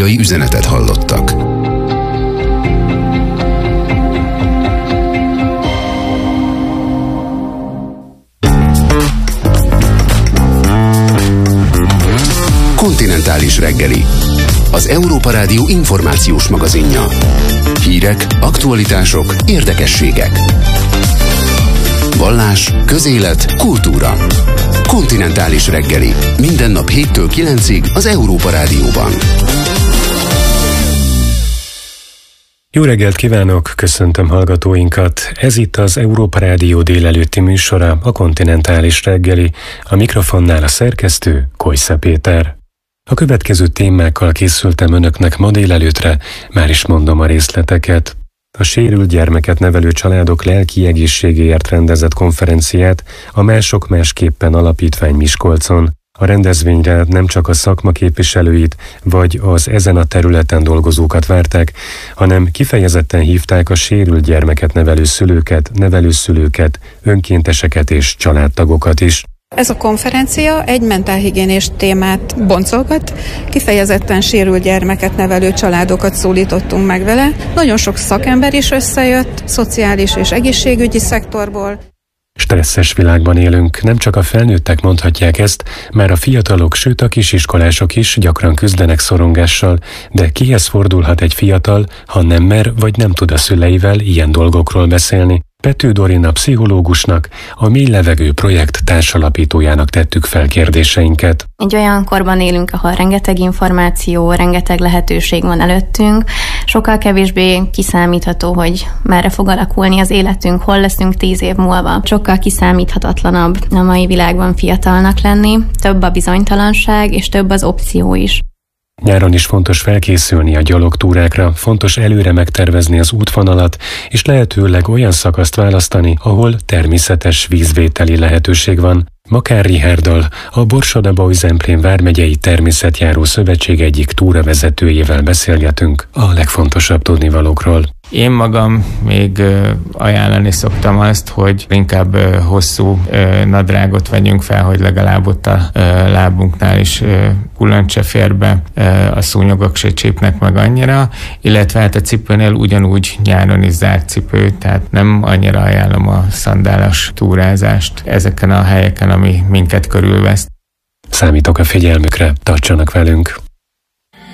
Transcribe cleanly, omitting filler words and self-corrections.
stratégiai üzenetet hallottak. Kontinentális reggeli. Az Európa Rádió információs magazinja. Hírek, aktualitások, érdekességek. Vallás, közélet, kultúra. Kontinentális reggeli. Minden nap 7-től 9-ig az Európa Rádióban. Jó reggelt kívánok, köszöntöm hallgatóinkat. Ez itt az Európa Rádió délelőtti műsora, a Kontinentális reggeli. A mikrofonnál a szerkesztő, Kojsza Péter. A következő témákkal készültem önöknek ma délelőtre, már is mondom a részleteket. A sérült gyermeket nevelő családok lelki egészségéért rendezett konferenciát a Mások Másképpen Alapítvány Miskolcon. A rendezvényre nem csak a szakma képviselőit vagy az ezen a területen dolgozókat várták, hanem kifejezetten hívták a sérült gyermeket nevelő szülőket, nevelőszülőket, önkénteseket és családtagokat is. Ez a konferencia egy mentálhigiénés témát boncolgat, kifejezetten sérült gyermeket nevelő családokat szólítottunk meg vele. Nagyon sok szakember is összejött, szociális és egészségügyi szektorból. Stresszes világban élünk, nem csak a felnőttek mondhatják ezt, már a fiatalok, sőt a kisiskolások is gyakran küzdenek szorongással, de kihez fordulhat egy fiatal, ha nem mer vagy nem tud a szüleivel ilyen dolgokról beszélni? Pető Dorina pszichológusnak, a Mély Levegő projekt társalapítójának tettük fel kérdéseinket. Egy olyan korban élünk, ahol rengeteg információ, rengeteg lehetőség van előttünk, sokkal kevésbé kiszámítható, hogy merre fog alakulni az életünk, hol leszünk 10 év múlva. Sokkal kiszámíthatatlanabb a mai világban fiatalnak lenni, több a bizonytalanság és több az opció is. Nyáron is fontos felkészülni a gyalogtúrákra, fontos előre megtervezni az útvonalat, és lehetőleg olyan szakaszt választani, ahol természetes vízvételi lehetőség van. Makár Richárddal, a Borsod-Abaúj-Zemplén vármegyei természetjáró szövetség egyik túravezetőjével beszélgetünk a legfontosabb tudnivalókról. Én magam még ajánlani szoktam azt, hogy inkább hosszú nadrágot vegyünk fel, hogy legalább ott a lábunknál is kullancs se fér be, a szúnyogok se csípnek meg annyira, illetve hát a cipőnél ugyanúgy nyáron is zárt cipő, tehát nem annyira ajánlom a szandálos túrázást ezeken a helyeken, ami minket körülvesz. Számítok a figyelmükre, tartsanak velünk!